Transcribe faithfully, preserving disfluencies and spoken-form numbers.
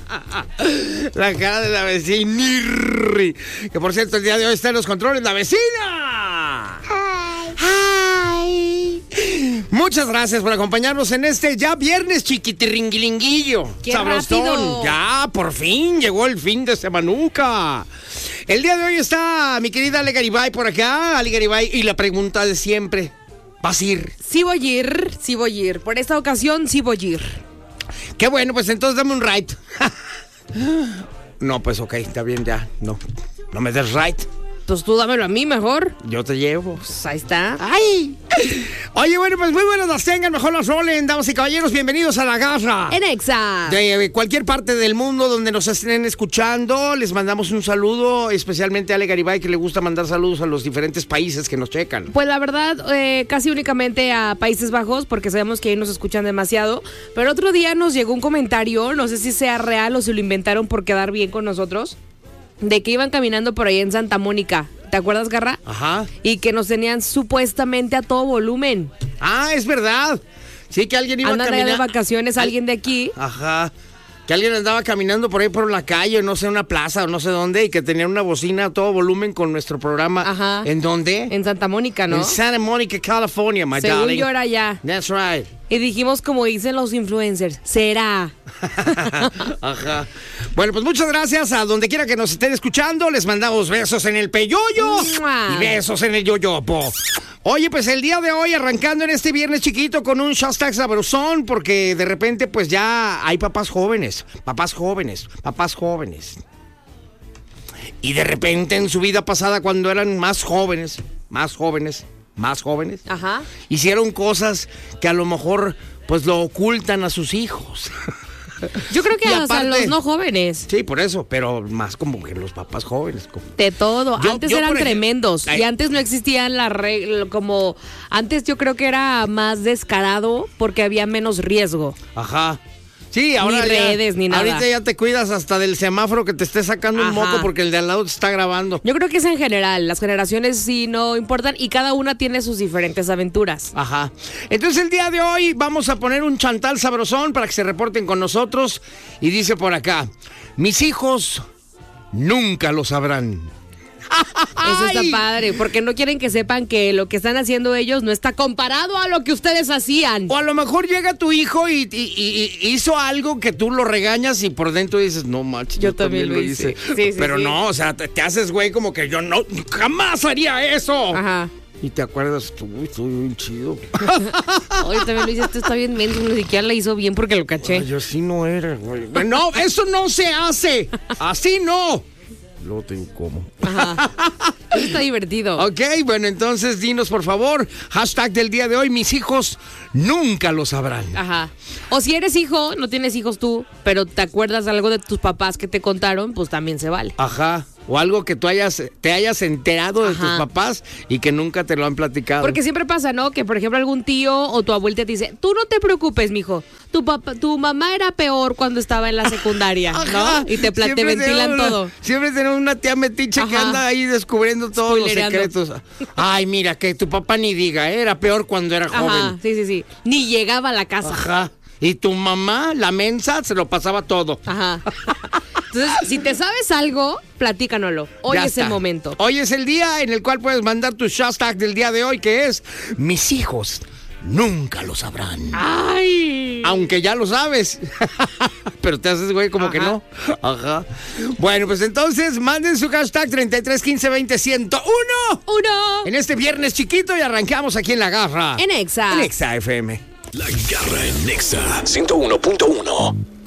La cara de la vecina. Que por cierto, el día de hoy está en los controles la vecina. Hi. Hi. Muchas gracias por acompañarnos en este ya viernes chiquitirringuilinguillo. ¡Qué sabrosón! rápido! Ya, por fin llegó el fin de semanuca. El día de hoy está mi querida Ale Garibay por acá. Ale Garibay, y la pregunta de siempre: ¿vas a ir? Sí voy a ir, sí voy a ir. Por esta ocasión sí voy a ir. Qué bueno, pues entonces dame un ride. No, pues ok, está bien ya. No, no me des ride. Pues tú dámelo a mí mejor. Yo te llevo. Pues ahí está. ¡Ay! Oye, bueno, pues muy buenas las tengan, mejor las rolen, damas y caballeros. Bienvenidos a La Garra. En Exa. De cualquier parte del mundo donde nos estén escuchando, les mandamos un saludo, especialmente a Ale Garibay, que le gusta mandar saludos a los diferentes países que nos checan. Pues la verdad, eh, casi únicamente a Países Bajos, porque sabemos que ahí nos escuchan demasiado. Pero otro día nos llegó un comentario, no sé si sea real o si lo inventaron por quedar bien con nosotros, de que iban caminando por ahí en Santa Mónica. ¿Te acuerdas, Garra? Ajá. Y que nos tenían supuestamente a todo volumen. Ah, es verdad. Sí, que alguien iba Andan allá caminando. de vacaciones alguien de aquí. Ajá. Que alguien andaba caminando por ahí por la calle, no sé, una plaza o no sé dónde, y que tenía una bocina a todo volumen con nuestro programa. Ajá. ¿En dónde? En Santa Mónica, ¿no? En Santa Mónica, California, my Según darling. yo era allá. That's right. Y dijimos, como dicen los influencers, será. Ajá. Bueno, pues muchas gracias a donde quiera que nos estén escuchando. Les mandamos besos en el peyoyo ¡Mua! y besos en el yoyopo. Oye, pues el día de hoy arrancando en este viernes chiquito con un hashtag sabrosón, porque de repente pues ya hay papás jóvenes, papás jóvenes, papás jóvenes. Y de repente en su vida pasada, cuando eran más jóvenes, más jóvenes, más jóvenes, Ajá. hicieron cosas que a lo mejor pues lo ocultan a sus hijos. Yo creo que Y hasta aparte- los no jóvenes. Sí, por eso, pero más como que los papás jóvenes. Como... De todo. Yo- antes yo, eran por ejemplo- tremendos. Ay. Y antes no existían las reglas. Como. Antes yo creo que era más descarado porque había menos riesgo. Ajá. Sí, ahora Ni ya- redes, ni nada. Ahorita ya te cuidas hasta del semáforo que te esté sacando un Ajá. moco porque el de al lado te está grabando. Yo creo que es en general. Las generaciones sí no importan y cada una tiene sus diferentes aventuras. Ajá. Entonces el día de hoy vamos a poner un chantal sabrosón para que se reporten con nosotros. Y dice por acá: mis hijos nunca lo sabrán. Eso está ¡Ay! padre, porque no quieren que sepan que lo que están haciendo ellos no está comparado a lo que ustedes hacían. O a lo mejor llega tu hijo y, y- y- y hizo algo que tú lo regañas y por dentro dices, no manches, yo, Yo también lo hice. Sí, sí, Pero sí. no, o sea, te, te haces güey como que yo no, jamás haría eso. Ajá. Y te acuerdas, tú, uy, estoy bien chido. Oye, también lo hice, esto está bien menso, ni siquiera le hizo bien porque lo caché. Ay, así no era, güey. No, eso no se hace. Así no. Luego te como. Ajá. Eso está divertido. Ok, bueno, entonces dinos por favor, hashtag del día de hoy, mis hijos nunca lo sabrán. Ajá. O si eres hijo, no tienes hijos tú, pero te acuerdas algo de tus papás que te contaron, pues también se vale. Ajá. O algo que tú hayas, te hayas enterado de Ajá. tus papás y que nunca te lo han platicado. Porque siempre pasa, ¿no? Que por ejemplo algún tío o tu abuelita te dice, tú no te preocupes, mijo. Tu papá, tu mamá era peor cuando estaba en la secundaria, Ajá. ¿no? Y te, pla- te Siempre ventilan tenemos una- todo. Siempre tenemos una tía metiche que Ajá. anda ahí descubriendo todos los Spoilereando. secretos. Ay, mira, que tu papá ni diga, ¿eh? Era peor cuando era Ajá, joven. sí, sí, sí. Ni llegaba a la casa. Ajá. Y tu mamá, la mensa, se lo pasaba todo. Ajá. Entonces, si te sabes algo, platícanoslo. Hoy Ya es el está. momento. Hoy es el día en el cual puedes mandar tu hashtag del día de hoy, que es mis hijos nunca lo sabrán. ¡Ay! Aunque ya lo sabes. Pero te haces, güey, como Ajá. que no. Ajá. Bueno, pues entonces manden su hashtag treinta y tres quince veinte ciento uno Uno. en este viernes chiquito y arrancamos aquí en La Garra. En Exa. En Exa F M. La Garra en Nexa ciento uno punto uno.